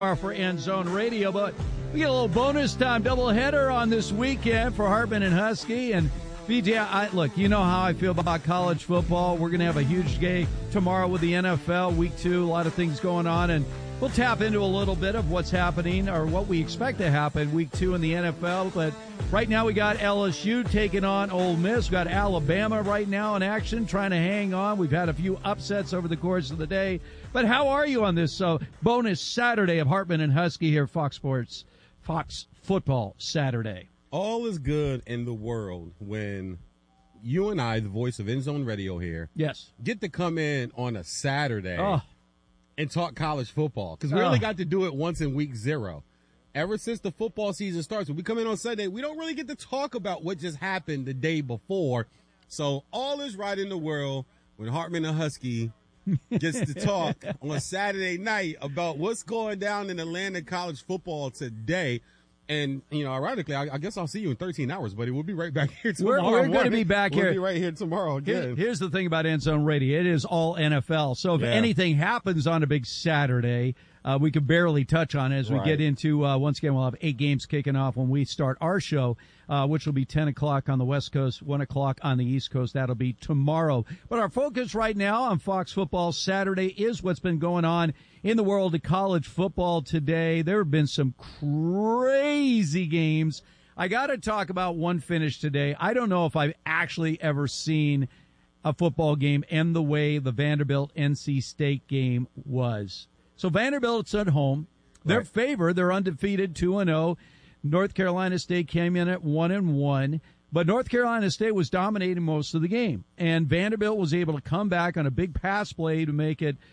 for End Zone Radio, but we get a little bonus time doubleheader on this weekend for Hartman and Husky. And BJ, look, you know how I feel about college football. We're going to have a huge day tomorrow with the NFL, week 2, a lot of things going on, and we'll tap into a little bit of what's happening or what we expect to happen week 2 in the NFL. But right now we got LSU taking on Ole Miss. We got Alabama right now in action, trying to hang on. We've had a few upsets over the course of the day. But how are you on this bonus Saturday of Hartman and Husky here, Fox Sports, Fox Football Saturday? All is good in the world when you and I, the voice of End Zone Radio here, yes, get to come in on a Saturday and talk college football, because we only got to do it once in week 0. Ever since the football season starts, when we come in on Sunday, we don't really get to talk about what just happened the day before. So all is right in the world when Hartman and Husky gets to talk on Saturday night about what's going down in Atlanta college football today. And, you know, ironically, I guess I'll see you in 13 hours, buddy. We'll be right back here tomorrow. We're going to be back here. We'll be right here tomorrow again. Here's the thing about End Zone Radio. It is all NFL. So if anything happens on a big Saturday, we could barely touch on it as we get into, once again, we'll have 8 games kicking off when we start our show, which will be 10 o'clock on the West Coast, 1 o'clock on the East Coast. That'll be tomorrow. But our focus right now on Fox Football Saturday is what's been going on in the world of college football today. There have been some crazy games. I got to talk about one finish today. I don't know if I've actually ever seen a football game end the way the Vanderbilt-NC State game was. So Vanderbilt's at home. They're favored. They're undefeated, 2-0. North Carolina State came in at 1-1. But North Carolina State was dominating most of the game. And Vanderbilt was able to come back on a big pass play to make it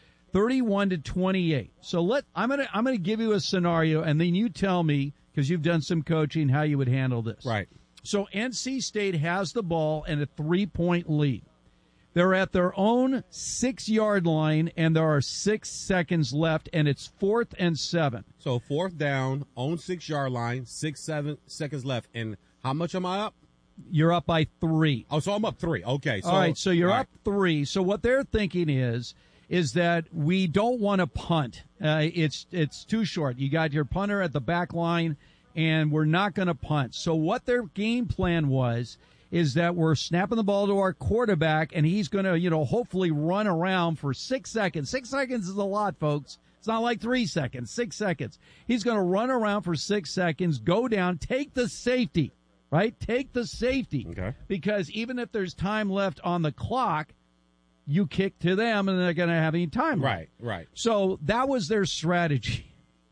31-28. So I'm gonna give you a scenario, and then you tell me, because you've done some coaching, how you would handle this. Right. So NC State has the ball and a 3-point lead. They're at their own 6-yard line, and there are 6 seconds left, and it's 4th and 7. So 4th down, own 6-yard line, 7 seconds left. And how much am I up? You're up by 3. Oh, so I'm up 3. Okay. So, all right, so you're up 3. So what they're thinking is that we don't want to punt. It's too short. You got your punter at the back line, and we're not going to punt. So what their game plan is that we're snapping the ball to our quarterback, and he's going to, hopefully run around for 6 seconds. 6 seconds is a lot, folks. It's not like 3 seconds, 6 seconds. He's going to run around for 6 seconds, go down, take the safety, right? Take the safety. Okay. Because even if there's time left on the clock, you kick to them, and they're going to have any time left. Right. So that was their strategy.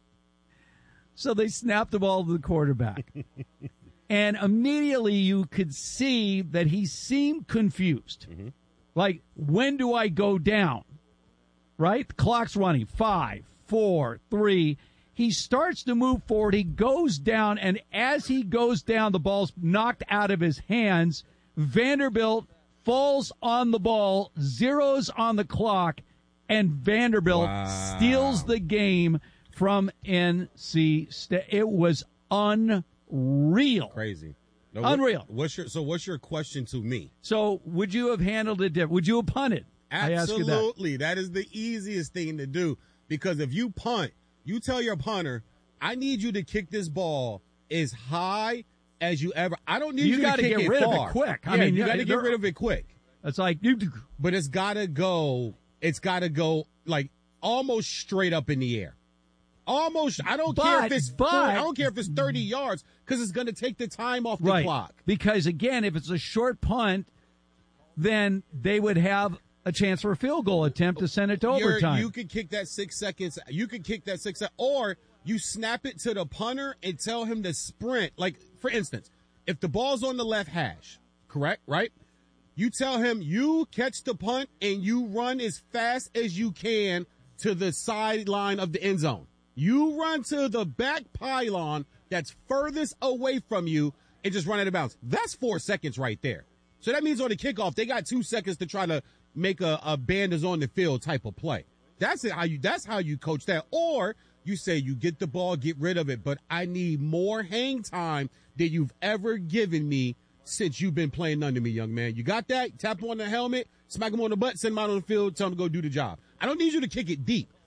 So they snapped the ball to the quarterback. And immediately you could see that he seemed confused. Mm-hmm. Like, when do I go down? Right? The clock's running. 5, 4, 3. He starts to move forward. He goes down, and as he goes down, the ball's knocked out of his hands. Vanderbilt falls on the ball, zeros on the clock, and Vanderbilt steals the game from NC State. It was unreal. Crazy. Now, unreal. What's your question to me? So would you have handled it different? Would you have punted? Absolutely. That is the easiest thing to do, because if you punt, you tell your punter, I need you to kick this ball as high as you ever. I don't need you to kick it far. You got to get rid of it quick. I mean, you got to get rid of it quick. It's like, but it's got to go like almost straight up in the air. Almost. I don't care if it's 30 yards, because it's going to take the time off the clock. Because again, if it's a short punt, then they would have a chance for a field goal attempt to send it to overtime. You could kick that 6 seconds. You could kick that 6 seconds, or you snap it to the punter and tell him to sprint. Like, for instance, if the ball's on the left hash, correct, right? You tell him you catch the punt and you run as fast as you can to the sideline of the end zone. You run to the back pylon that's furthest away from you and just run out of bounds. That's 4 seconds right there. So that means on the kickoff, they got 2 seconds to try to make a band is on the field type of play. That's how you coach that. Or you say you get the ball, get rid of it, but I need more hang time than you've ever given me since you've been playing under me, young man. You got that? Tap him on the helmet, smack him on the butt, send him out on the field, tell him to go do the job. I don't need you to kick it deep.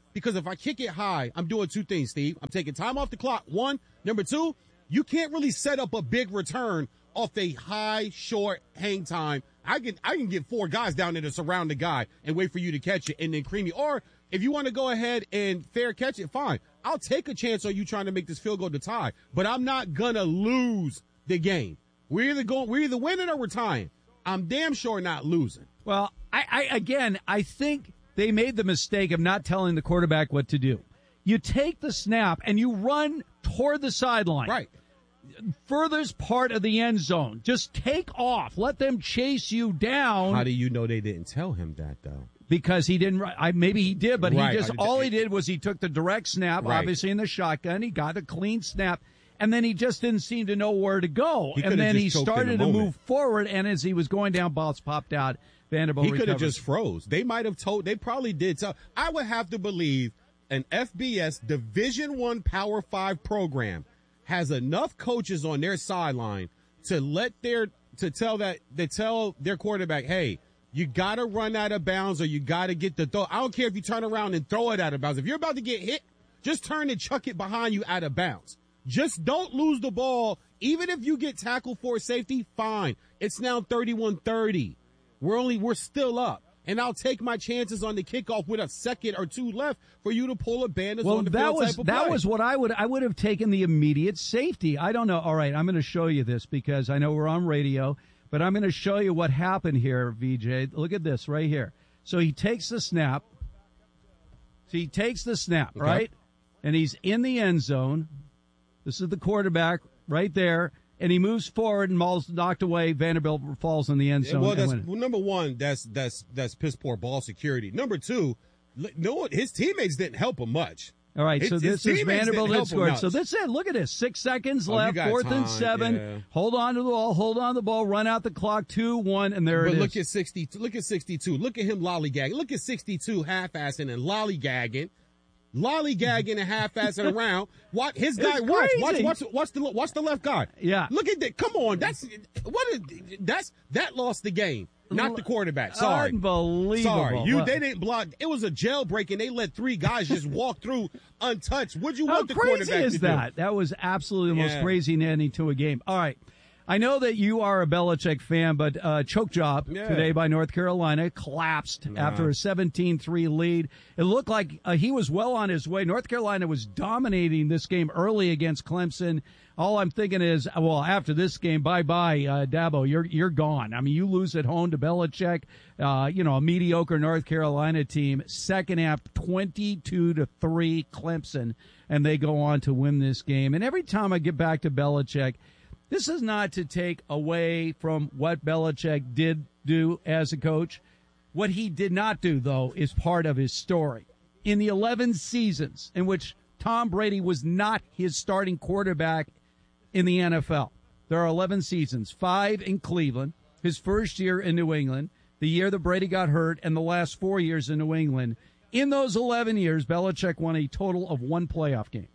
Because if I kick it high, I'm doing two things, Steve. I'm taking time off the clock. One. Number two, you can't really set up a big return off a high, short hang time. I can get four guys down there to surround the guy and wait for you to catch it and then cream you. Or if you want to go ahead and fair catch it, fine. I'll take a chance on you trying to make this field goal to tie, but I'm not gonna lose the game. We're either winning or we're tying. I'm damn sure not losing. Well, I think they made the mistake of not telling the quarterback what to do. You take the snap and you run toward the sideline. Right. Furthest part of the end zone. Just take off. Let them chase you down. How do you know they didn't tell him that, though? Because he didn't. Maybe he did, but right. all he did was he took the direct snap, right. obviously in the shotgun. He got a clean snap, and then he just didn't seem to know where to go. And then he started to move forward, and as he was going down, balls popped out. Vanderbilt He could have recovered. just froze. They might have told. They probably did tell. I would have to believe an FBS Division I Power 5 program has enough coaches on their sideline to tell their quarterback, hey, you got to run out of bounds or you got to get the throw. I don't care if you turn around and throw it out of bounds. If you're about to get hit, just turn and chuck it behind you out of bounds. Just don't lose the ball. Even if you get tackled for a safety, fine. It's now 31-30. We're still up. And I'll take my chances on the kickoff with a second or two left for you to pull a bandage on the field type of play. That was what I would have taken the immediate safety. I don't know. All right, I'm going to show you this because I know we're on radio, but I'm going to show you what happened here, VJ. Look at this right here. So he takes the snap. Okay. Right? And he's in the end zone. This is the quarterback right there. And he moves forward and Maul's knocked away. Vanderbilt falls in the end zone. Well, number one, that's piss poor ball security. Number two, his teammates didn't help him much. All right, so this is Vanderbilt that scored. So this is it. Look at this. 6 seconds left. 4th and 7. Yeah. Hold on to the ball. Hold on to the ball. Run out the clock. 2-1, and there it is. But look at 60. Look at 62. Look at him lollygagging. Look at 62 half-assing and lollygagging and half-assing around. Watch his guy. Watch the left guard. Yeah. Look at that. Come on. That lost the game. Not the quarterback. Sorry. Unbelievable. Sorry. They didn't block. It was a jailbreak and they let 3 guys just walk through untouched. What'd you want the quarterback to do? How crazy is that? That was absolutely the most crazy ending to a game. All right. I know that you are a Belichick fan, but choke job today by North Carolina collapsed after a 17-3 lead. It looked like he was well on his way. North Carolina was dominating this game early against Clemson. All I'm thinking is, well, after this game, bye-bye, Dabo, you're gone. I mean, you lose at home to Belichick, a mediocre North Carolina team. Second half, 22-3 Clemson, and they go on to win this game. And every time I get back to Belichick, this is not to take away from what Belichick did do as a coach. What he did not do, though, is part of his story. In the 11 seasons in which Tom Brady was not his starting quarterback in the NFL, there are 11 seasons, 5 in Cleveland, his first year in New England, the year that Brady got hurt, and the last 4 years in New England. In those 11 years, Belichick won a total of 1 playoff game.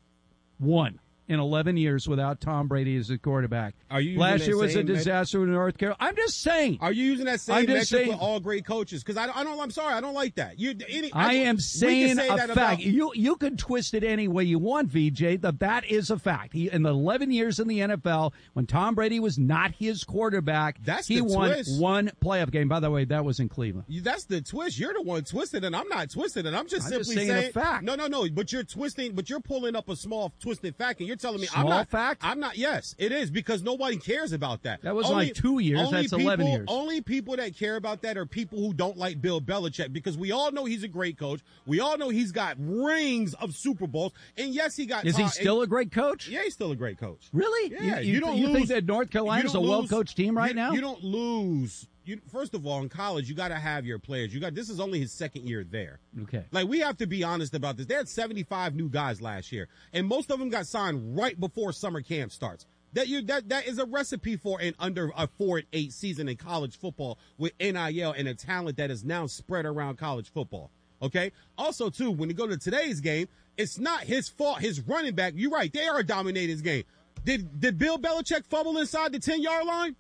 1. In 11 years without Tom Brady as a quarterback. Last year was a disaster in North Carolina. I'm just saying. Are you using that same metric with all great coaches? Because I'm sorry, I don't like that. I am saying a fact. You can twist it any way you want, VJ. That is a fact. In the 11 years in the NFL, when Tom Brady was not his quarterback, he won 1 playoff game. By the way, that was in Cleveland. That's the twist. You're the one twisted, and I'm not twisted, and I'm simply saying a fact. No. But you're twisting. But you're pulling up a small twisted fact, and you're telling me fact? I'm not. Yes, it is, because nobody cares about that. That was like 2 years. That's 11 years. Only people that care about that are people who don't like Bill Belichick, because we all know he's a great coach. We all know he's got rings of Super Bowls, and yes, he got. Is he still a great coach? Yeah, he's still a great coach. Really? Yeah. You think that North Carolina's a well-coached team right now? You don't lose. First of all, in college, you got to have your players. This is only his second year there. Okay. Like, we have to be honest about this. They had 75 new guys last year, and most of them got signed right before summer camp starts. That is a recipe for an under a 4-8 season in college football with NIL and a talent that is now spread around college football. Okay. Also, too, when you go to today's game, it's not his fault. His running back, you're right, they are dominating his game. Did Bill Belichick fumble inside the 10-yard line?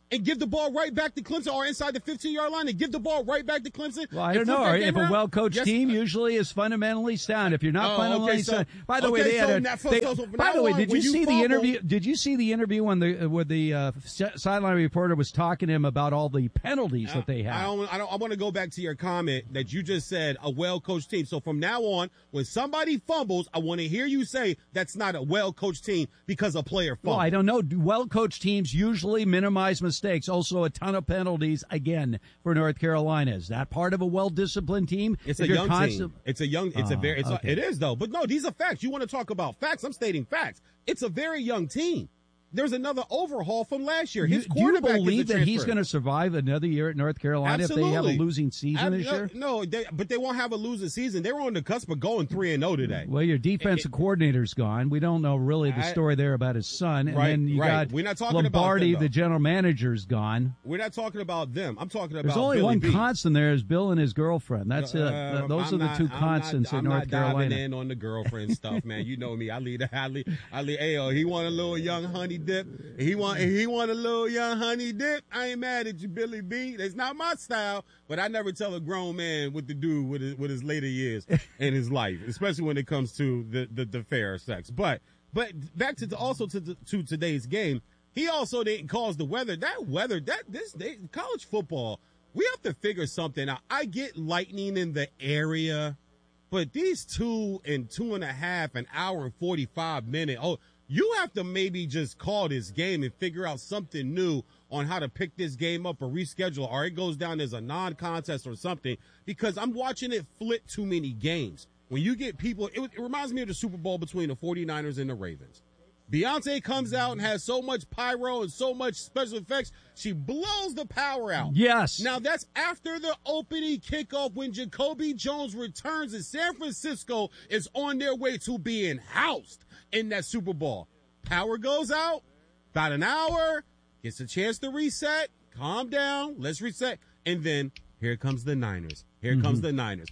and give the ball right back to Clemson, or inside the 15-yard line and give the ball right back to Clemson? Well, I don't know. If a well-coached team usually is fundamentally sound. If you're not fundamentally sound, by the way, by the way, did you see the interview? Did you see the interview when the sideline reporter was talking to him about all the penalties that they have? I want to go back to your comment that you just said a well-coached team. So from now on, when somebody fumbles, I want to hear you say that's not a well-coached team because a player fumbled. Well, I don't know. Well-coached teams usually minimize mistakes. Also, a ton of penalties again for North Carolina. Is that part of a well-disciplined team? It's a young team. It is though. But no, these are facts. You want to talk about facts? I'm stating facts. It's a very young team. There's another overhaul from last year. His quarterback. Do you believe that he's going to survive another year at North Carolina if they have a losing season this year? No, but they won't have a losing season. They were on the cusp of going 3-0 today. Well, your defensive coordinator's gone. We don't know really the story there about his son. And then you got We're not talking Lombardi, about them, the general manager's gone. We're not talking about them. I'm talking about There's only Billy one B. constant there is Bill and his girlfriend. That's it. Those are the two constants in North Carolina. I'm not diving in on the girlfriend stuff, man. You know me. I lead. Ayo, he want a little young honey dip. He want a little young honey dip. I ain't mad at you, Billy B. That's not my style, but I never tell a grown man what to do with his later years in his life, especially when it comes to the fair sex. But back to today's game, he also didn't cause the weather. College football, we have to figure something out. I get lightning in the area, but these 2.5 an hour and 45 minutes. You have to maybe just call this game and figure out something new on how to pick this game up or reschedule, or it goes down as a non-contest or something, because I'm watching it flip too many games. When you get people, it reminds me of the Super Bowl between the 49ers and the Ravens. Beyonce comes out and has so much pyro and so much special effects, she blows the power out. Yes. Now, that's after the opening kickoff when Jacoby Jones returns and San Francisco is on their way to being housed in that Super Bowl. Power goes out, about an hour, gets a chance to reset, calm down, let's reset, and then here comes the Niners. Here comes the Niners.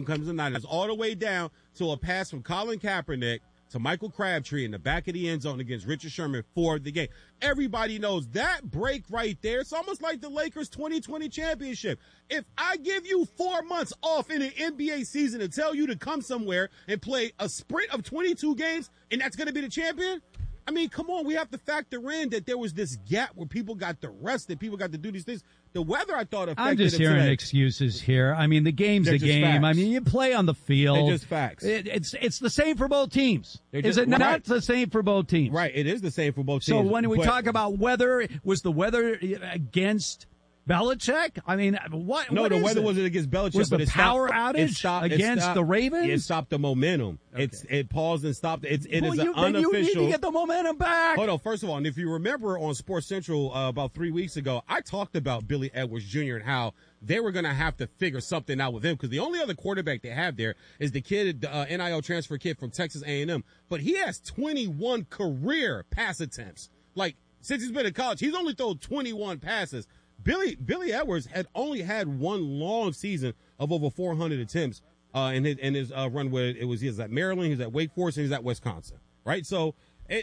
All the way down to a pass from Colin Kaepernick to Michael Crabtree in the back of the end zone against Richard Sherman for the game. Everybody knows that break right there. It's almost like the Lakers 2020 championship. If I give you 4 months off in an NBA season and tell you to come somewhere and play a sprint of 22 games and that's going to be the champion, I mean, come on. We have to factor in that there was this gap where people got to rest, that people got to do these things. The weather, I thought, affected I'm just hearing excuses here. I mean, the game's a game. Facts. I mean, you play on the field. They're just facts. It's the same for both teams. Is it not the same for both teams? Right. It is the same for both teams. So when we talk about weather, was the weather against Belichick? I mean, what? No, the weather wasn't against Belichick. Was but the power outage against the Ravens? It stopped the momentum. Okay. It paused and stopped. It is an unofficial. You need to get the momentum back. Hold on. First of all, and if you remember on Sports Central about 3 weeks ago, I talked about Billy Edwards Jr. and how they were going to have to figure something out with him because the only other quarterback they have there is the kid, the NIL transfer kid from Texas A&M. But he has 21 career pass attempts. Like, since he's been in college, he's only thrown 21 passes. Billy Edwards had only had one long season of over 400 attempts in his run where he was at Maryland, he was at Wake Forest, and he was at Wisconsin. Right, so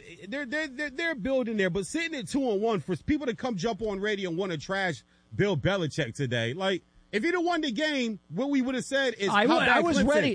they're building there, but sitting at 2-1 for people to come jump on radio and want to trash Bill Belichick today, like. If he'd have won the game, what we would have said is I was ready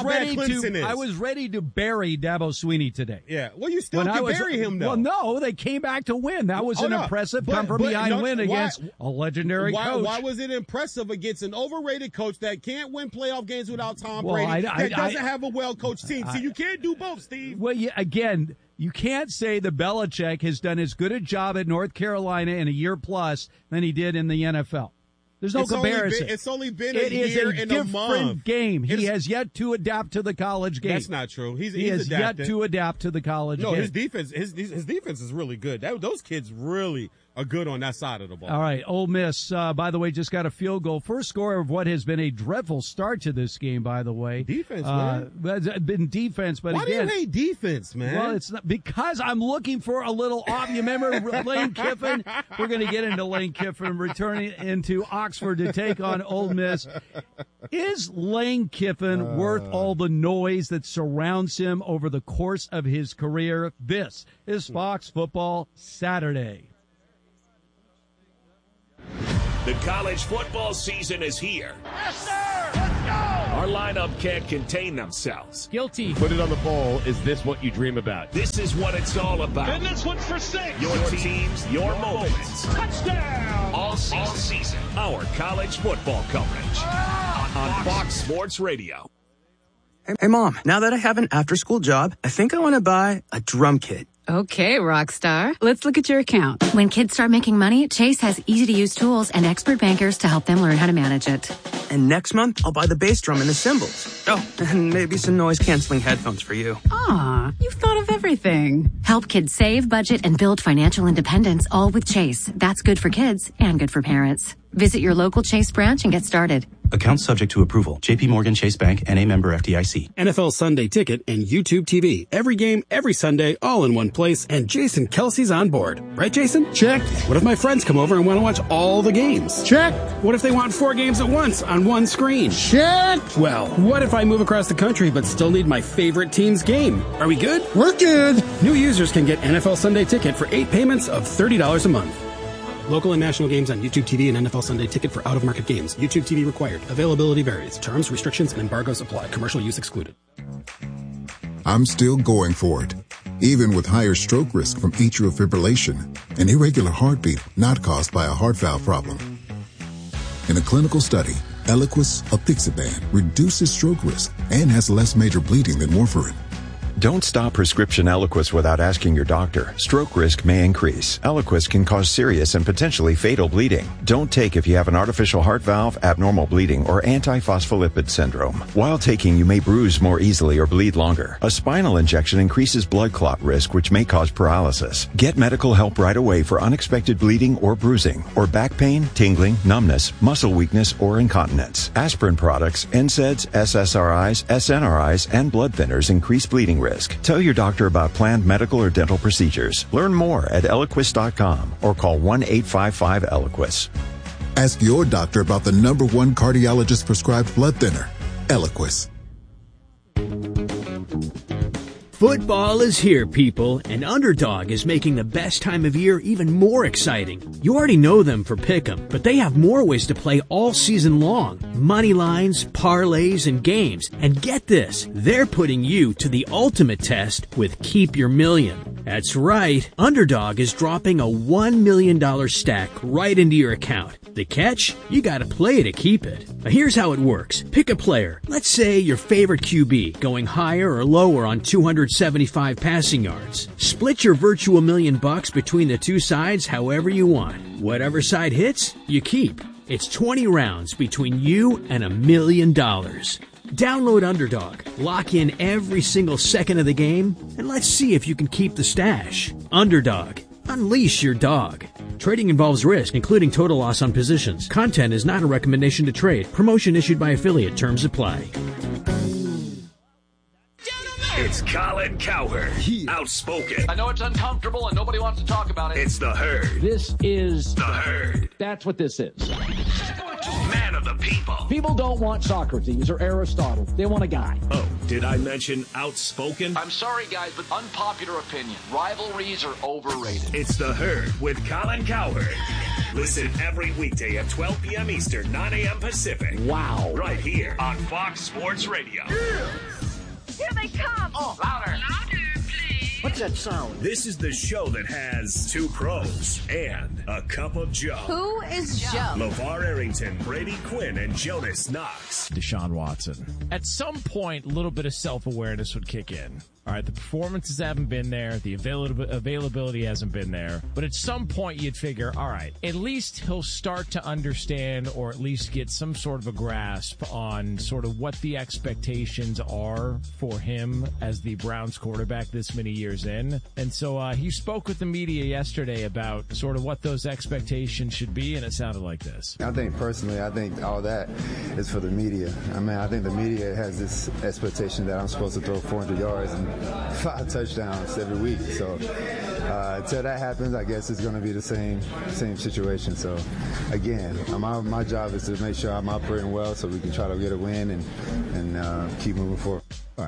to bury Dabo Swinney today. Yeah. Well, you still can bury him, though. Well, no, they came back to win. That was an impressive come-from-behind win against a legendary coach. Why was it impressive against an overrated coach that can't win playoff games without Tom Brady, that doesn't have a well-coached team? So you can't do both, Steve. Well, again, you can't say that Belichick has done as good a job at North Carolina in a year plus than he did in the NFL. There's no comparison. It's only been a year and a month. It is a different game. He has yet to adapt to the college game. That's not true. He has yet to adapt to the college game. No, his defense is really good. Those kids really are good on that side of the ball. All right, Ole Miss, by the way, just got a field goal. First score of what has been a dreadful start to this game, by the way. Defense, man. It's been defense, but why again. Why do you hate defense, man? Well, it's not because I'm looking for a little off. You remember Lane Kiffin? We're going to get into Lane Kiffin returning into Oxford to take on Ole Miss. Is Lane Kiffin worth all the noise that surrounds him over the course of his career? This is Fox Football Saturday. The college football season is here. Yes, sir! Let's go! Our lineup can't contain themselves. Guilty. Put it on the poll. Is this what you dream about? This is what it's all about. And this one's for 6. Your teams, your moments. Touchdown! All season. Our college football coverage on Fox Sports Radio. Hey, Mom, now that I have an after-school job, I think I want to buy a drum kit. Okay, Rockstar. Let's look at your account. When kids start making money, Chase has easy-to-use tools and expert bankers to help them learn how to manage it. And next month, I'll buy the bass drum and the cymbals. Oh, and maybe some noise-canceling headphones for you. Aw, you've thought of everything. Help kids save, budget, and build financial independence, all with Chase. That's good for kids and good for parents. Visit your local Chase branch and get started. Account subject to approval. J.P. Morgan Chase Bank, N.A. member FDIC. NFL Sunday Ticket and YouTube TV. Every game, every Sunday, all in one place. And Jason Kelsey's on board. Right, Jason? Check. What if my friends come over and want to watch all the games? Check. What if they want 4 games at once on one screen? Check. Well, what if I move across the country but still need my favorite team's game? Are we good? We're good. New users can get NFL Sunday Ticket for 8 payments of $30 a month. Local and national games on YouTube TV and NFL Sunday Ticket for out-of-market games. YouTube TV required. Availability varies. Terms, restrictions, and embargoes apply. Commercial use excluded. I'm still going for it, even with higher stroke risk from atrial fibrillation, an irregular heartbeat not caused by a heart valve problem. In a clinical study, Eliquis apixaban reduces stroke risk and has less major bleeding than warfarin. Don't stop prescription Eliquis without asking your doctor. Stroke risk may increase. Eliquis can cause serious and potentially fatal bleeding. Don't take if you have an artificial heart valve, abnormal bleeding, or antiphospholipid syndrome. While taking, you may bruise more easily or bleed longer. A spinal injection increases blood clot risk, which may cause paralysis. Get medical help right away for unexpected bleeding or bruising, or back pain, tingling, numbness, muscle weakness, or incontinence. Aspirin products, NSAIDs, SSRIs, SNRIs, and blood thinners increase bleeding risk. Tell your doctor about planned medical or dental procedures. Learn more at Eliquis.com or call 1-855-ELIQUIS. Ask your doctor about the #1 cardiologist prescribed blood thinner, Eliquis. Football is here, people, and Underdog is making the best time of year even more exciting. You already know them for Pick'em, but they have more ways to play all season long. Money lines, parlays, and games. And get this, they're putting you to the ultimate test with Keep Your Million. That's right, Underdog is dropping a $1 million stack right into your account. The catch? You gotta play to keep it. Now here's how it works. Pick a player. Let's say your favorite QB, going higher or lower on 275 passing yards. Split your virtual $1 million between the two sides however you want. Whatever side hits, you keep. It's 20 rounds between you and $1 million. Download Underdog, lock in every single second of the game, and let's see if you can keep the stash. Underdog. Unleash your dog. Trading involves risk, including total loss on positions. Content is not a recommendation to trade. Promotion issued by affiliate. Terms apply. It's Colin Cowherd. Outspoken. I know it's uncomfortable and nobody wants to talk about it. It's the Herd. This is the Herd. That's what this is. Man of the people. People don't want Socrates or Aristotle. They want a guy. Oh, did I mention outspoken? I'm sorry, guys, but unpopular opinion. Rivalries are overrated. It's the Herd with Colin Cowherd. Listen every weekday at 12 p.m. Eastern, 9 a.m. Pacific. Wow. Right here on Fox Sports Radio. Here they come. Oh, louder. Louder, please. What's that sound? This is the show that has 2 pros and a cup of Joe. Who is Joe? LeVar Arrington, Brady Quinn, and Jonas Knox. Deshaun Watson. At some point, a little bit of self-awareness would kick in. All right, the performances haven't been there. The availability hasn't been there. But at some point, you'd figure, all right, at least he'll start to understand or at least get some sort of a grasp on sort of what the expectations are for him as the Browns quarterback this many years in. And so he spoke with the media yesterday about sort of what those expectations should be, and it sounded like this. I think all that is for the media. I mean, I think the media has this expectation that I'm supposed to throw 400 yards and 5 touchdowns every week. So until that happens, I guess it's going to be the same situation. So again, my job is to make sure I'm operating well so we can try to get a win and keep moving forward. All right.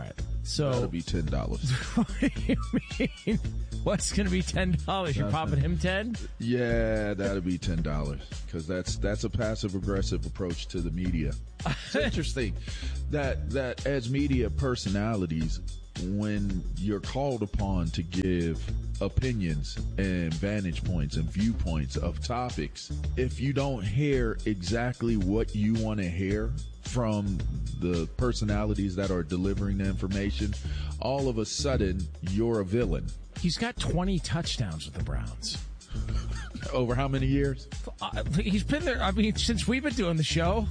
So that'll be $10. What do you mean? What's going to be $10? You're popping him 10? Yeah, that'll be $10 because that's a passive aggressive approach to the media. It's interesting that as media personalities, when you're called upon to give opinions and vantage points and viewpoints of topics, if you don't hear exactly what you want to hear from the personalities that are delivering the information, all of a sudden you're a villain. He's got 20 touchdowns with the Browns. Over how many years? He's been there, I mean, since we've been doing the show.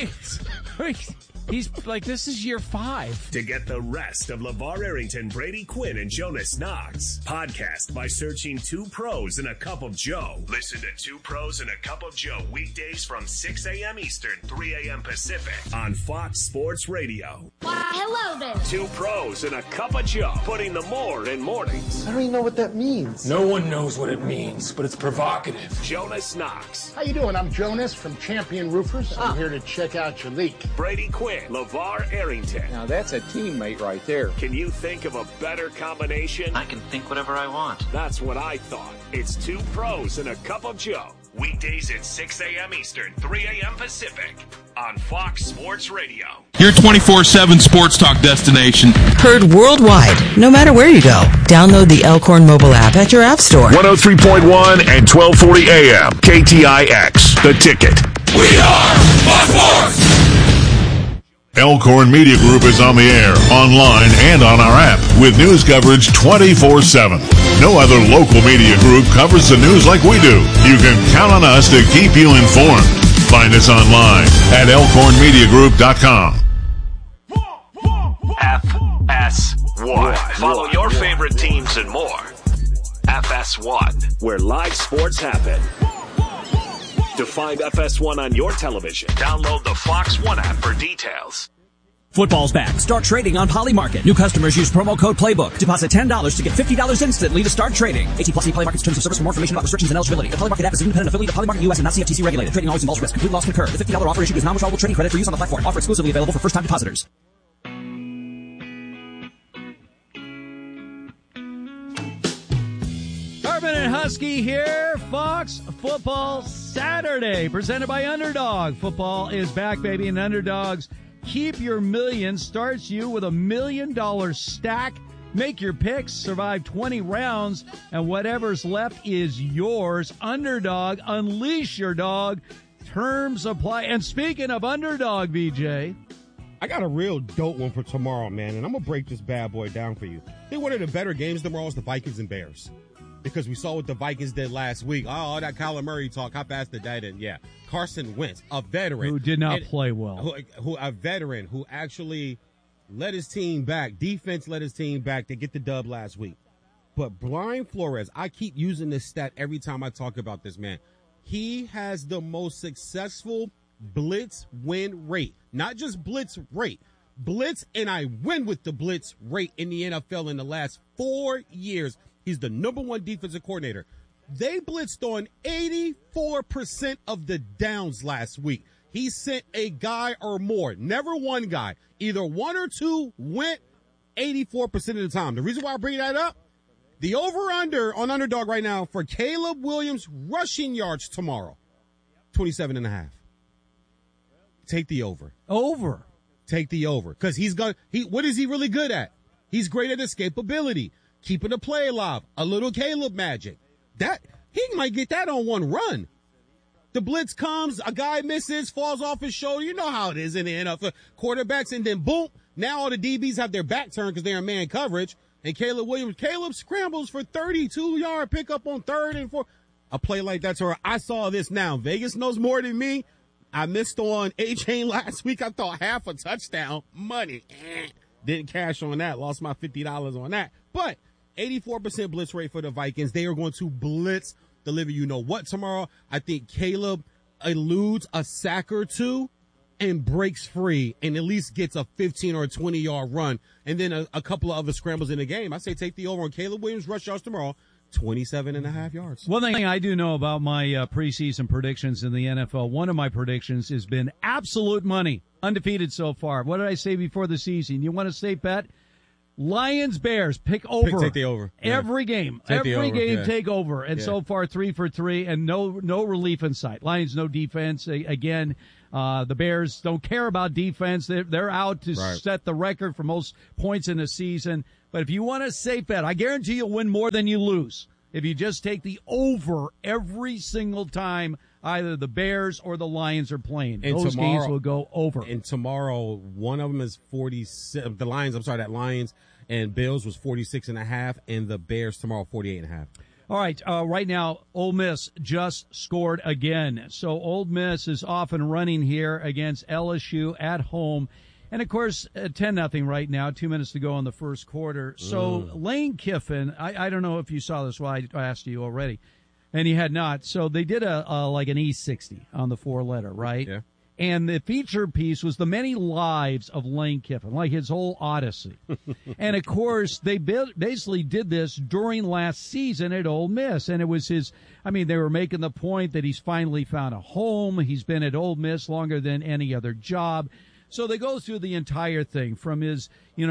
He's like, this is year 5. To get the rest of LeVar Arrington, Brady Quinn, and Jonas Knox, podcast by searching 2 Pros and a Cup of Joe. Listen to 2 Pros and a Cup of Joe weekdays from 6 a.m. Eastern, 3 a.m. Pacific on Fox Sports Radio. Hello there. 2 Pros and a Cup of Joe, putting the more in mornings. I don't even know what that means. No one knows what it means, but it's provocative. Jonas Knox. How you doing? I'm Jonas from Champion Roofers. I'm here to check out your leak. Brady Quinn, LeVar Arrington. Now that's a teammate right there. Can you think of a better combination? I can think whatever I want. That's what I thought. It's 2 Pros and a Cup of Joe. Weekdays at 6 a.m. Eastern, 3 a.m. Pacific on Fox Sports Radio. Your 24/7 sports talk destination. Heard worldwide, no matter where you go. Download the Elkhorn mobile app at your app store. 103.1 and 1240 AM. KTIX, The Ticket. We are Fox Sports! Elkhorn Media Group is on the air, online, and on our app with news coverage 24/7. No other local media group covers the news like we do. You can count on us to keep you informed. Find us online at elkhornmediagroup.com. FS1. Follow your favorite teams and more. FS1, where live sports happen. To find FS1 on your television, download the Fox One app for details. Football's back. Start trading on Polymarket. New customers use promo code PLAYBOOK. Deposit $10 to get $50 instantly to start trading. 18+ Polymarket's terms of service. For more information about restrictions and eligibility. The Polymarket app is an independent affiliate of Polymarket US and not CFTC regulated. Trading always involves risk. Complete loss concurred. The $50 offer issued is non-withdrawable trading credit for use on the platform. Offer exclusively available for first-time depositors. Urban and Husky here. Fox Football Saturday, presented by Underdog. Football is back, baby, and Underdog's Keep Your Million starts you with $1 million stack. Make your picks, survive 20 rounds, and whatever's left is yours. Underdog, unleash your dog. Terms apply. And speaking of Underdog, VJ, I got a real dope one for tomorrow, man, and I'm going to break this bad boy down for you. I think one of the better games tomorrow is the Vikings and Bears. Because we saw what the Vikings did last week. Oh, that Kyler Murray talk. How fast did that end? Yeah. Carson Wentz, a veteran. Who did not play well. A veteran who actually led his team back. Defense led his team back to get the dub last week. But Brian Flores, I keep using this stat every time I talk about this, man. He has the most successful blitz win rate. Not just blitz rate. Blitz, and I win with the blitz rate in the NFL in the last 4 years. He's the number 1 defensive coordinator. They blitzed on 84% of the downs last week. He sent a guy or more, never one guy. Either 1 or 2 went 84% of the time. The reason why I bring that up, the over-under on Underdog right now for Caleb Williams rushing yards tomorrow, 27.5. Take the over. Over. Take the over. Because what is he really good at? He's great at escapability. Keeping the play alive, a little Caleb magic. That he might get that on one run. The blitz comes, a guy misses, falls off his shoulder. You know how it is in the NFL. Quarterbacks, and then boom, now all the DBs have their back turned because they're in man coverage. And Caleb scrambles for 32-yard pickup on 3rd and 4th. A play like that to her. I saw this now. Vegas knows more than me. I missed on A-Chain last week. I thought half a touchdown. Money. Didn't cash on that. Lost my $50 on that. But 84% blitz rate for the Vikings. They are going to blitz deliver you know what tomorrow. I think Caleb eludes a sack or two and breaks free and at least gets a 15 or a 20-yard run and then a couple of other scrambles in the game. I say take the over on Caleb Williams rush yards tomorrow, 27.5 yards. One thing I do know about my preseason predictions in the NFL, one of my predictions has been absolute money, undefeated so far. What did I say before the season? You want a safe bet? Lions, Bears, pick over. Take the over. Every game. Take over. And so far, 3 for 3, and no relief in sight. Lions, no defense. Again, the Bears don't care about defense. They're out to set the record for most points in a season. But if you want a safe bet, I guarantee you'll win more than you lose if you just take the over every single time either the Bears or the Lions are playing. And those games will go over. And tomorrow, one of them is 46. The Lions, that Lions and Bills was 46.5, and the Bears tomorrow 48.5. All right, right now, Ole Miss just scored again. So Ole Miss is off and running here against LSU at home. And, of course, 10-0 right now, 2 minutes to go in the first quarter. So Lane Kiffin, I don't know if you saw this. Well, I asked you already, and you had not. So they did like an E60 on the 4-letter, right? Yeah. And the feature piece was the many lives of Lane Kiffin, like his whole odyssey. And, of course, they basically did this during last season at Ole Miss. And it was they were making the point that he's finally found a home. He's been at Ole Miss longer than any other job. So they go through the entire thing from his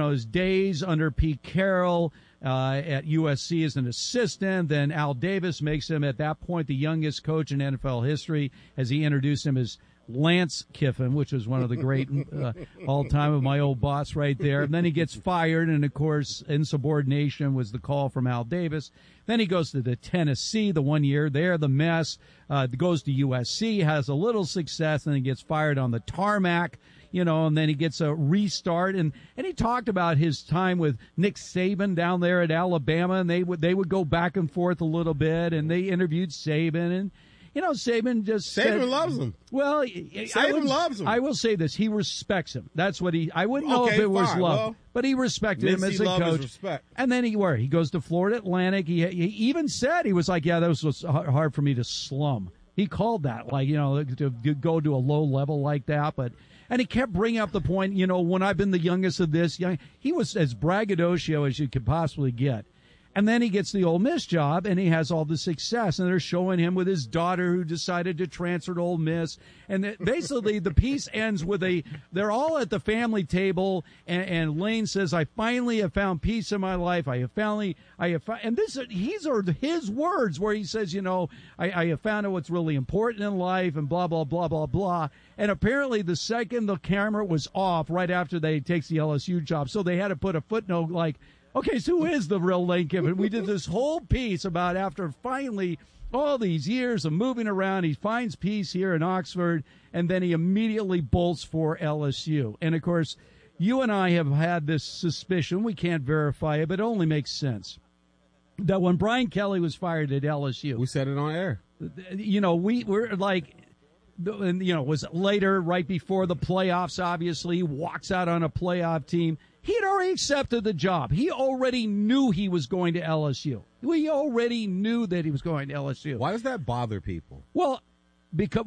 days under Pete Carroll at USC as an assistant. Then Al Davis makes him, at that point, the youngest coach in NFL history, as he introduced him as Lance Kiffin, which was one of the great all-time of my old boss right there. And then he gets fired, and, of course, insubordination was the call from Al Davis. Then he goes to the Tennessee, the 1 year there, the mess. Goes to USC, has a little success, and then gets fired on the tarmac. And then he gets a restart. And he talked about his time with Nick Saban down there at Alabama, and they would go back and forth a little bit, and they interviewed Saban, and Saban just said, loves him. Well, Saban loves him. I will say this: he respects him. That's what I wouldn't know if it was love, but he respected him as a coach. Respect. And then he goes to Florida Atlantic. He even said, he was like, "Yeah, that was hard for me to slum." He called that, to go to a low level like that, And he kept bringing up the point, when I've been the youngest of this, he was as braggadocio as you could possibly get. And then he gets the Ole Miss job, and he has all the success. And they're showing him with his daughter who decided to transfer to Ole Miss. And basically the piece ends with they're all at the family table, and Lane says, "I finally have found peace in my life. And these are his words where he says, I have found out what's really important in life and blah, blah, blah, blah, blah." And apparently the second the camera was off, right after they takes the LSU job. So they had to put a footnote like, okay, so who is the real Lane Kiffin? We did this whole piece about after finally all these years of moving around, he finds peace here in Oxford, and then he immediately bolts for LSU. And, of course, you and I have had this suspicion. We can't verify it, but it only makes sense. That when Brian Kelly was fired at LSU. We said it on air. We're like, was later, right before the playoffs, obviously, he walks out on a playoff team. He had already accepted the job. He already knew he was going to LSU. We already knew that he was going to LSU. Why does that bother people? Well, because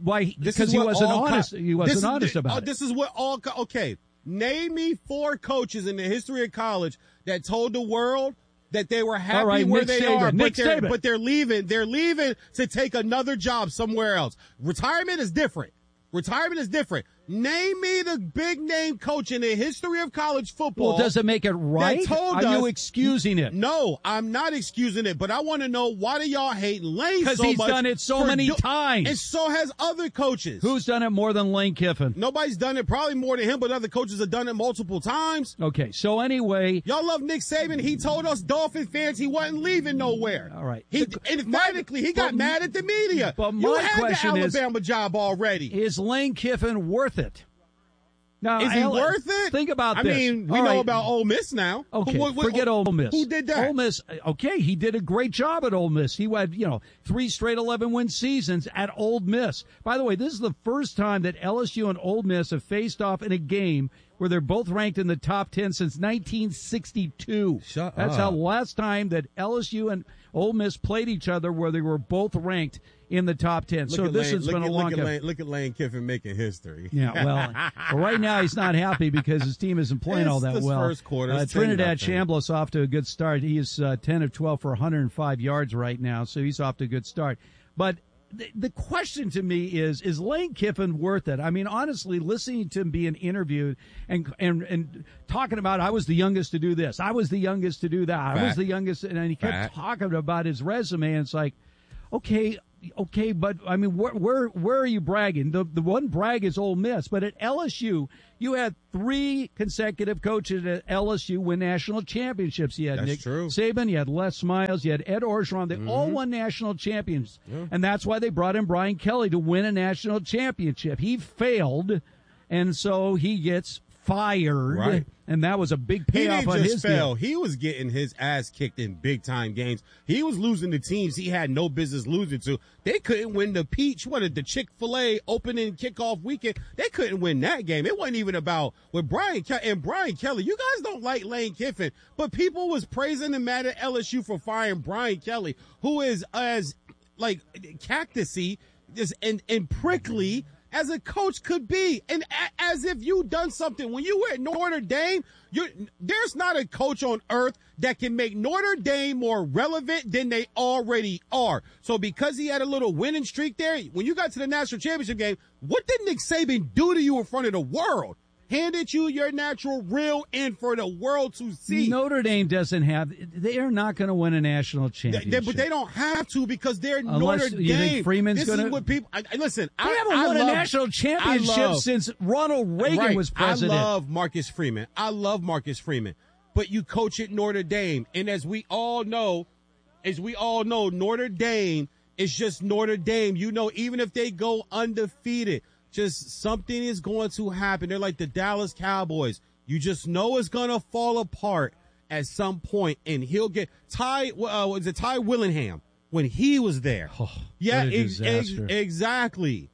he wasn't honest. He wasn't honest about it. This is what all. Okay, name me 4 coaches in the history of college that told the world that they were happy where they are, but they're leaving. They're leaving to take another job somewhere else. Retirement is different. Name me the big name coach in the history of college football. Well, does it make it right? Are you excusing it? No, I'm not excusing it, but I want to know, why do y'all hate Lane so much? Because he's done it so many times. And so has other coaches. Who's done it more than Lane Kiffin? Nobody's done it, probably more than him, but other coaches have done it multiple times. Okay, so anyway. Y'all love Nick Saban. He told us Dolphin fans he wasn't leaving nowhere. All right. He got mad at the media. But you had the Alabama job already. Is Lane Kiffin worth it? Now, is he worth it? Think about this. I mean, we know about Ole Miss now. Okay, forget Ole Miss. Who did that? Ole Miss, okay, he did a great job at Ole Miss. He had, 3 straight 11-win seasons at Ole Miss. By the way, this is the first time that LSU and Ole Miss have faced off in a game where they're both ranked in the top 10 since 1962. That's how last time that LSU and Ole Miss played each other, where they were both ranked in the top 10. So this has been a long time. Look at Lane Kiffin making history. Yeah, well, right now he's not happy because his team isn't playing all that well. First quarter, Trinidad Chambliss off to a good start. He is 10 of 12 for 105 yards right now, so he's off to a good start. But the question to me is Lane Kiffin worth it? I mean, honestly, listening to him being interviewed and talking about, I was the youngest to do this, I was the youngest to do that, I was the youngest, and he kept talking about his resume, and it's like, okay, but I mean, where are you bragging? The one brag is Ole Miss, but at LSU, you had 3 consecutive coaches at LSU win national championships. You had Nick Saban, you had Les Miles, you had Ed Orgeron. They all won national champions, and that's why they brought in Brian Kelly to win a national championship. He failed, and so he gets fired, and that was a big payoff on his deal. He was getting his ass kicked in big-time games. He was losing to teams he had no business losing to. They couldn't win the the Chick-fil-A opening kickoff weekend. They couldn't win that game. It wasn't even about with Brian Kelly. You guys don't like Lane Kiffin, but people was praising him at LSU for firing Brian Kelly, who is as like cactusy and prickly as a coach could be, and as if you done something. When you were at Notre Dame, there's not a coach on earth that can make Notre Dame more relevant than they already are. So because he had a little winning streak there, when you got to the national championship game, what did Nick Saban do to you in front of the world? Handed you your natural real end for the world to see. Notre Dame doesn't have. They are not going to win a national championship. But they don't have to because they're Notre Dame. You think Freeman's going to? This is what people. Listen, they haven't won a national championship since Ronald Reagan was president. I love Marcus Freeman. But you coach at Notre Dame, and as we all know, Notre Dame is just Notre Dame. You know, even if they go undefeated, just something is going to happen. They're like the Dallas Cowboys. You just know it's going to fall apart at some point, and he'll get Ty Willingham when he was there. Oh, yeah, exactly.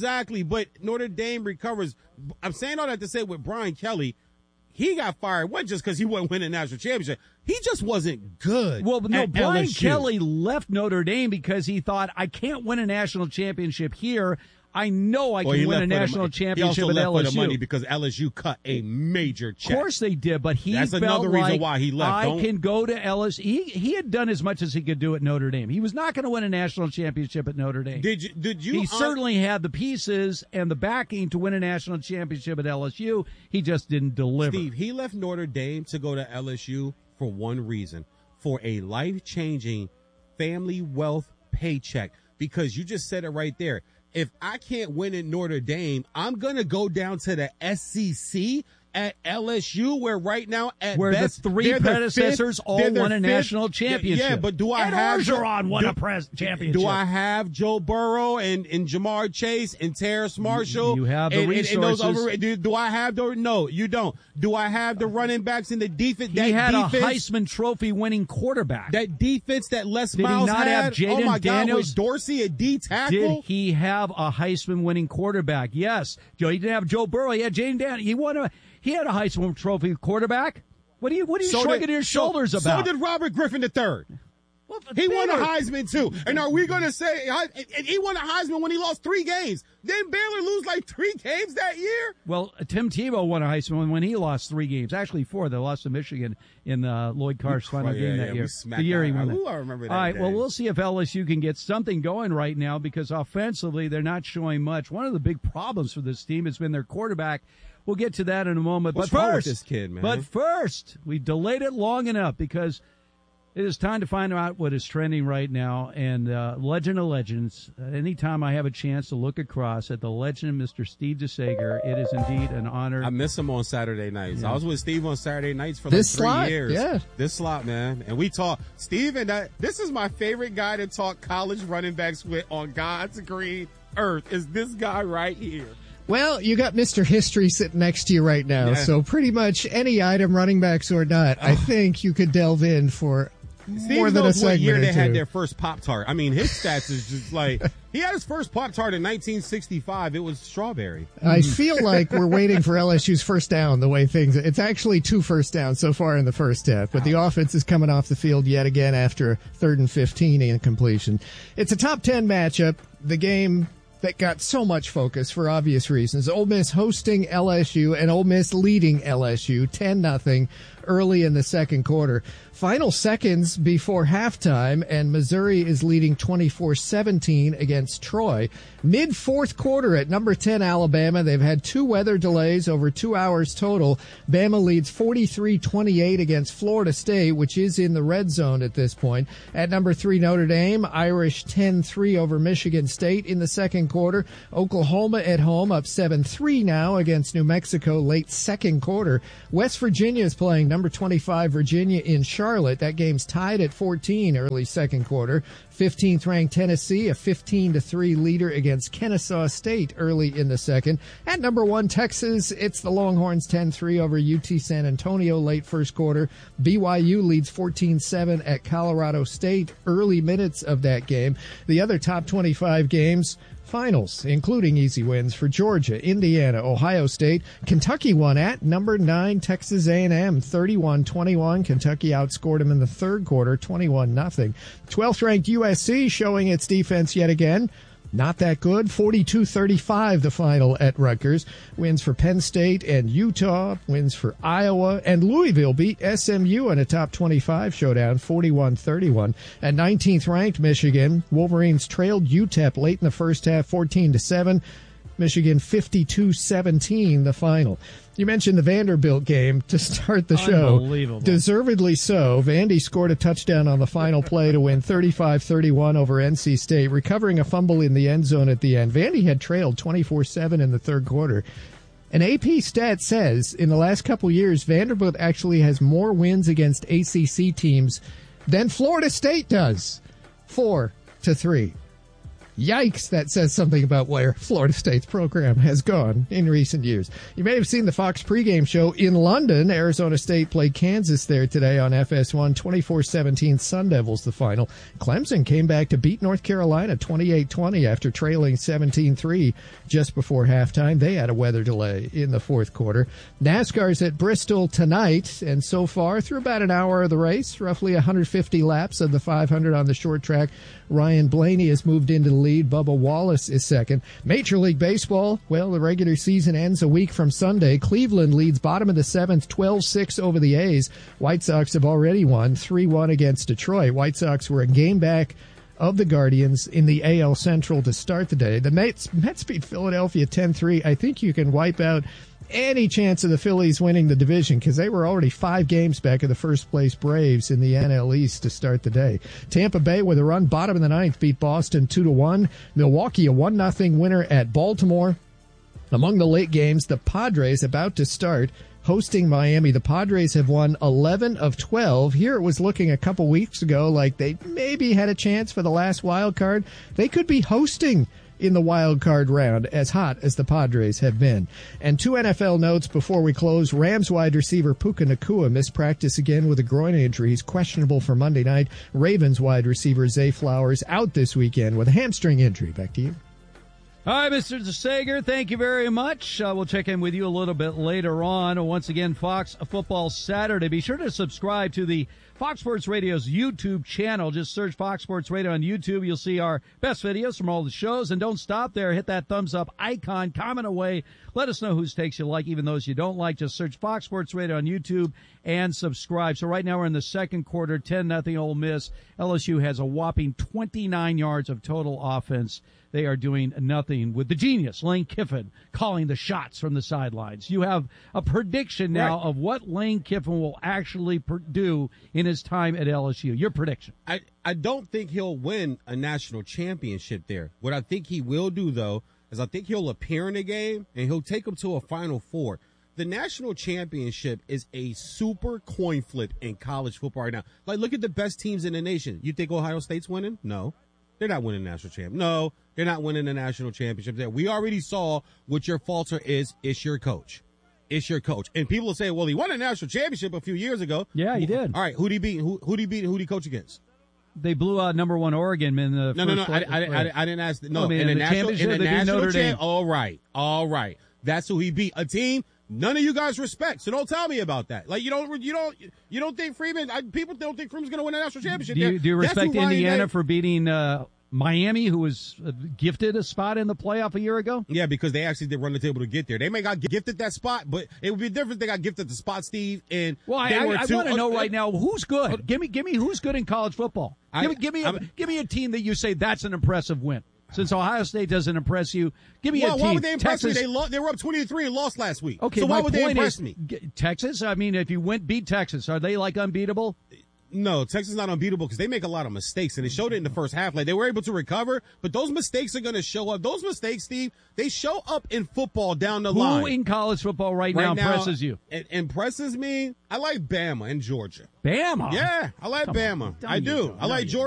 But Notre Dame recovers. I'm saying all that to say with Brian Kelly, he got fired, wasn't just because he wasn't winning a national championship. He just wasn't good. Well, no, Brian LSU. Kelly left Notre Dame because he thought, I can't win a national championship here. I know I can win a national championship at LSU. He also left for the money because LSU cut a major check. Of course they did, but that's another reason why he left. I can go to LSU. He had done as much as he could do at Notre Dame. He was not going to win a national championship at Notre Dame. Did you? He certainly had the pieces and the backing to win a national championship at LSU. He just didn't deliver. Steve, he left Notre Dame to go to LSU for one reason: for a life-changing family wealth paycheck. Because you just said it right there. If I can't win at Notre Dame, I'm going to go down to the SEC at LSU, where right now at where best, the 3 predecessors all won a national championship. Yeah, but do I have Orgeron won a championship? Do I have Joe Burrow and Jamar Chase and Terrace Marshall? You have the resources. Do I have the? No, you don't. Do I have the running backs in the defense? He had a Heisman Trophy winning quarterback. That defense that Les Miles had. Did he not have Jaden Oh my Daniels? God, was Dorsey a D tackle? Did he have a Heisman winning quarterback? Yes. He didn't have Joe Burrow. He had Jaden Daniels. He had a Heisman Trophy quarterback. What are you shrugging your shoulders about? So did Robert Griffin III. Well, he won a Heisman too. And are we going to say and he won a Heisman when he lost 3 games? Didn't Baylor lose like 3 games that year? Well, Tim Tebow won a Heisman when he lost 3 games. Actually 4. They lost to Michigan in Lloyd Carr's final game that year. The year he won it. I remember that. All right, day. well, we'll see if LSU can get something going right now because offensively they're not showing much. One of the big problems for this team has been their quarterback. We'll get to that in a moment. What's but wrong first, with this kid, man? But first, we delayed it long enough because it is time to find out what is trending right now. And Legend of Legends, anytime I have a chance to look across at the legend, Mr. Steve DeSager, it is indeed an honor. I miss him on Saturday nights. Yeah. I was with Steve on Saturday nights for like 3 years. Yeah. This slot, man. And we talk. Steve and this is my favorite guy to talk college running backs with on God's green earth is this guy right here. Well, you got Mr. History sitting next to you right now, so pretty much any item, running backs or not, I think you could delve in for more than a segment what year or they two. had their first Pop-Tart. I mean, his stats is just like, he had his first Pop-Tart in 1965. It was strawberry. I feel like we're waiting for LSU's first down the way it's actually 2 first downs so far in the first half, but the offense is coming off the field yet again after 3rd and 15 incompletion. It's a top 10 matchup. The game that got so much focus for obvious reasons. Ole Miss hosting LSU and Ole Miss leading LSU 10-0 early in the second quarter. Final seconds before halftime, and Missouri is leading 24-17 against Troy. Mid-fourth quarter at number 10 Alabama. They've had 2 weather delays over 2 hours total. Bama leads 43-28 against Florida State, which is in the red zone at this point. At number 3 Notre Dame, Irish 10-3 over Michigan State in the second quarter. Oklahoma at home up 7-3 now against New Mexico late second quarter. West Virginia is playing number 25 Virginia in Charlotte. That game's tied at 14 early second quarter. 15th ranked Tennessee, a 15-3 leader against Kennesaw State early in the second. At number 1 Texas, it's the Longhorns 10-3 over UT San Antonio late first quarter. BYU leads 14-7 at Colorado State early minutes of that game. The other top 25 games, finals, including easy wins for Georgia, Indiana, Ohio State. Kentucky won at number 9 Texas A&M, 31-21. Kentucky outscored them in the third quarter, 21-0. 12th ranked USC showing its defense yet again. Not that good. 42-35 the final at Rutgers. Wins for Penn State and Utah. Wins for Iowa. And Louisville beat SMU in a top 25 showdown, 41-31. At 19th ranked Michigan, Wolverines trailed UTEP late in the first half, 14-7. Michigan 52-17 the final. You mentioned the Vanderbilt game to start the show. Unbelievable. Deservedly so. Vandy scored a touchdown on the final play to win 35-31 over NC State, recovering a fumble in the end zone at the end. Vandy had trailed 24-7 in the third quarter. An AP stat says in the last couple years, Vanderbilt actually has more wins against ACC teams than Florida State does. 4-3. Yikes, that says something about where Florida State's program has gone in recent years. You may have seen the Fox pregame show in London. Arizona State played Kansas there today on FS1, 24-17 Sun Devils the final. Clemson came back to beat North Carolina 28-20 after trailing 17-3 just before halftime. They had a weather delay in the fourth quarter. NASCAR's at Bristol tonight, and so far through about an hour of the race, roughly 150 laps of the 500 on the short track, Ryan Blaney has moved into the lead. Bubba Wallace is second. Major League Baseball, well, the regular season ends a week from Sunday. Cleveland leads bottom of the seventh, 12-6 over the A's. White Sox have already won 3-1 against Detroit. White Sox were a game back of the Guardians in the AL Central to start the day. The Mets beat Philadelphia 10-3. I think you can wipe out any chance of the Phillies winning the division because they were already 5 games back of the first-place Braves in the NL East to start the day. Tampa Bay with a run, bottom of the ninth, beat Boston 2-1. Milwaukee, a 1-0 winner at Baltimore. Among the late games, the Padres about to start hosting Miami. The Padres have won 11 of 12. Here it was looking a couple weeks ago like they maybe had a chance for the last wild card. They could be hosting in the wild card round, as hot as the Padres have been. And 2 NFL notes before we close. Rams wide receiver Puka Nacua missed practice again with a groin injury. He's questionable for Monday night. Ravens wide receiver Zay Flowers out this weekend with a hamstring injury. Back to you. All right, Mr. Sager, thank you very much. We'll check in with you a little bit later on. Once again, Fox Football Saturday. Be sure to subscribe to the Fox Sports Radio's YouTube channel. Just search Fox Sports Radio on YouTube. You'll see our best videos from all the shows. And don't stop there. Hit that thumbs up icon. Comment away. Let us know whose takes you like, even those you don't like. Just search Fox Sports Radio on YouTube and subscribe. So right now we're in the second quarter, 10-0 Ole Miss. LSU has a whopping 29 yards of total offense. They are doing nothing with the genius, Lane Kiffin, calling the shots from the sidelines. You have a prediction now of what Lane Kiffin will actually do in his time at LSU. Your prediction. I don't think he'll win a national championship there. What I think he will do, though, is I think he'll appear in a game and he'll take them to a Final Four. The national championship is a super coin flip in college football right now. Like, look at the best teams in the nation. You think Ohio State's winning? No. They're not winning the national championship. No, they're not winning the national championship there. We already saw what your falter is. It's your coach. It's your coach. And people will say, well, he won a national championship a few years ago. Yeah, he did. All right, who'd he beat? Who'd he beat? Who'd he coach against? They blew out number 1 Oregon in the No. I didn't ask. No, in the national championship. All right. That's who he beat. A team none of you guys respect. So don't tell me about that. Like you don't think Freeman? People don't think Freeman's going to win a national championship. Do you respect Indiana for beating Miami, who was gifted a spot in the playoff a year ago? Yeah, because they actually did run the table to get there. They may got gifted that spot, but it would be different if they got gifted the spot, Steve. And well, I want to know right now who's good. Give me who's good in college football. Give me a team that you say that's an impressive win. Since Ohio State doesn't impress you, give me a team. Why would they impress Texas, me? They were up 20-3 and lost last week. Okay, so why would they impress me? Texas? I mean, if you beat Texas, are they like unbeatable? No, Texas is not unbeatable because they make a lot of mistakes, and they showed it in the first half. Like, they were able to recover, but those mistakes are going to show up. Those mistakes, Steve, they show up in football down the line. Who in college football right now impresses you? It impresses me. I like Bama and Georgia. Bama? Yeah, I like Bama. I do. I like Georgia.